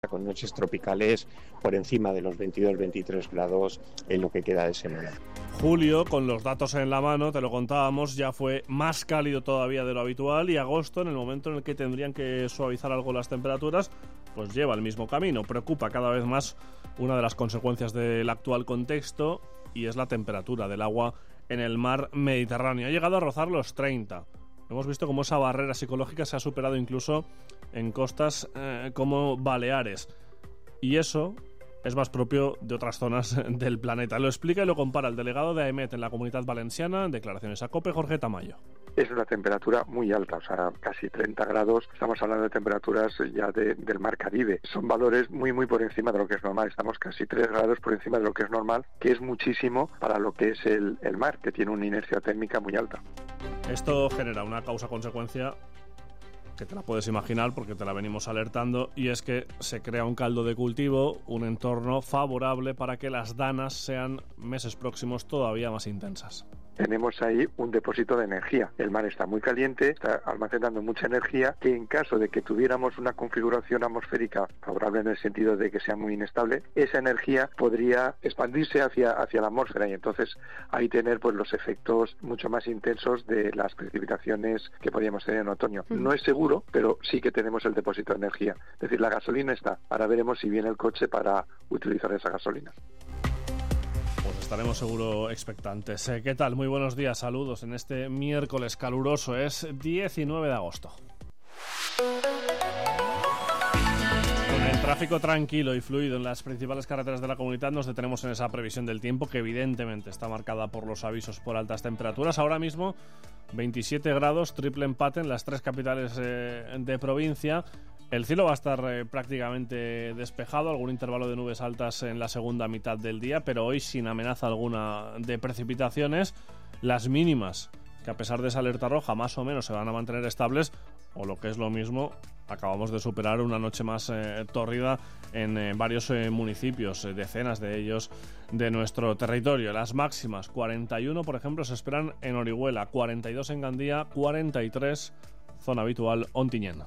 con noches tropicales por encima de los 22-23 grados en lo que queda de semana. Julio, con los datos en la mano, te lo contábamos, ya fue más cálido todavía de lo habitual, y agosto, en el momento en el que tendrían que suavizar algo las temperaturas, pues lleva el mismo camino. Preocupa cada vez más una de las consecuencias del actual contexto, y es la temperatura del agua en el mar Mediterráneo. Ha llegado a rozar los 30. Hemos visto cómo esa barrera psicológica se ha superado incluso en costas como Baleares. Y eso es más propio de otras zonas del planeta. Lo explica y lo compara el delegado de AEMET en la Comunidad Valenciana, en declaraciones a COPE, Jorge Tamayo. Es una temperatura muy alta, o sea, casi 30 grados. Estamos hablando de temperaturas ya del mar Caribe. Son valores muy por encima de lo que es normal. Estamos casi 3 grados por encima de lo que es normal, que es muchísimo para lo que es el mar, que tiene una inercia térmica muy alta. Esto genera una causa-consecuencia que te la puedes imaginar porque te la venimos alertando, y es que se crea un caldo de cultivo, un entorno favorable para que las danas sean meses próximos todavía más intensas. Tenemos ahí un depósito de energía. El mar está muy caliente, está almacenando mucha energía, que en caso de que tuviéramos una configuración atmosférica favorable en el sentido de que sea muy inestable, esa energía podría expandirse hacia la atmósfera, y entonces ahí tener pues los efectos mucho más intensos de las precipitaciones que podríamos tener en otoño. No es seguro, pero sí que tenemos el depósito de energía. Es decir, la gasolina está. Ahora veremos si viene el coche para utilizar esa gasolina. Pues estaremos seguro expectantes. ¿Qué tal? Muy buenos días, saludos en este miércoles caluroso, es 19 de agosto. Con el tráfico tranquilo y fluido en las principales carreteras de la comunidad, nos detenemos en esa previsión del tiempo que evidentemente está marcada por los avisos por altas temperaturas. Ahora mismo 27 grados, triple empate en las tres capitales de provincia. El cielo va a estar prácticamente despejado, algún intervalo de nubes altas en la segunda mitad del día, pero hoy sin amenaza alguna de precipitaciones. Las mínimas, que a pesar de esa alerta roja más o menos se van a mantener estables, o lo que es lo mismo, acabamos de superar una noche más tórrida en varios municipios, decenas de ellos de nuestro territorio. Las máximas, 41 por ejemplo, se esperan en Orihuela, 42 en Gandía, 43 zona habitual Ontinyent.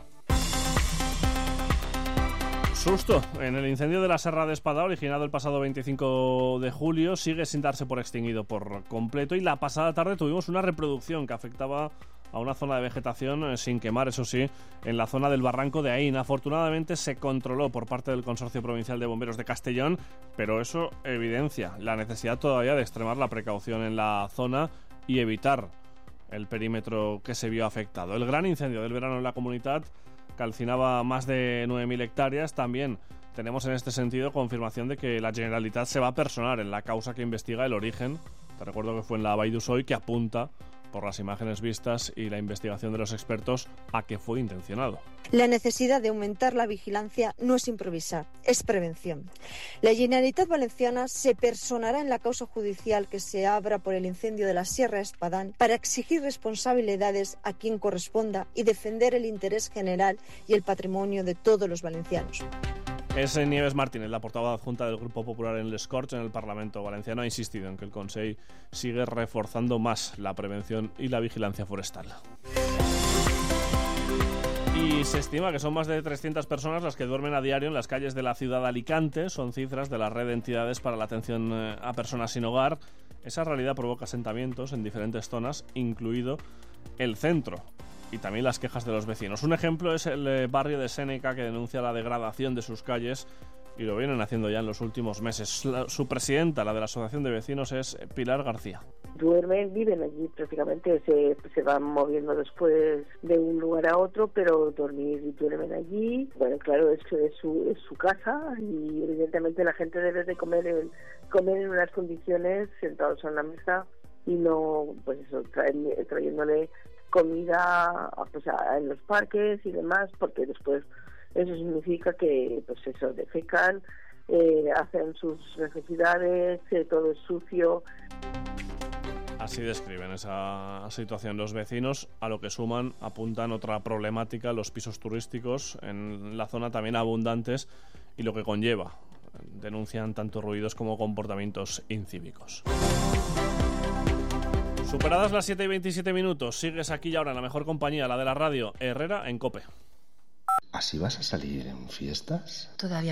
Susto en el incendio de la Serra de Espadá, originado el pasado 25 de julio, sigue sin darse por extinguido por completo, y la pasada tarde tuvimos una reproducción que afectaba a una zona de vegetación sin quemar, eso sí, en la zona del barranco de Aín. Afortunadamente se controló por parte del Consorcio Provincial de Bomberos de Castellón, pero eso evidencia la necesidad todavía de extremar la precaución en la zona y evitar el perímetro que se vio afectado. El gran incendio del verano en la comunidad calcinaba más de 9.000 hectáreas. También tenemos en este sentido confirmación de que la Generalitat se va a personar en la causa que investiga el origen. Te recuerdo que fue en la Vall d'Usoll, que apunta, por las imágenes vistas y la investigación de los expertos, a que fue intencionado. La necesidad de aumentar la vigilancia no es improvisar, es prevención. La Generalitat Valenciana se personará en la causa judicial que se abra por el incendio de la Sierra de Espadán para exigir responsabilidades a quien corresponda y defender el interés general y el patrimonio de todos los valencianos. Es Nieves Martínez, la portavoz adjunta del Grupo Popular en Les Corts, en el Parlamento Valenciano, ha insistido en que el Consell sigue reforzando más la prevención y la vigilancia forestal. Y se estima que son más de 300 personas las que duermen a diario en las calles de la ciudad de Alicante. Son cifras de la red de entidades para la atención a personas sin hogar. Esa realidad provoca asentamientos en diferentes zonas, incluido el centro, y también las quejas de los vecinos. Un ejemplo es el barrio de Séneca, que denuncia la degradación de sus calles, y lo vienen haciendo ya en los últimos meses. Su presidenta, la de la Asociación de Vecinos, es Pilar García. Viven allí prácticamente, se van moviendo después de un lugar a otro, pero duermen allí. Bueno, claro, es su casa, y evidentemente la gente debe de comer en unas condiciones, sentados en la mesa, y no, pues eso, trayéndole comida pues, en los parques y demás, porque después eso significa que pues eso, defecan, hacen sus necesidades, todo es sucio. Así describen esa situación los vecinos, a lo que suman, apuntan otra problemática, los pisos turísticos en la zona también abundantes, y lo que conlleva. Denuncian tanto ruidos como comportamientos incívicos. Superadas las 7:27, sigues aquí y ahora en la mejor compañía, la de la radio, Herrera en COPE. ¿Así vas a salir en fiestas? Todavía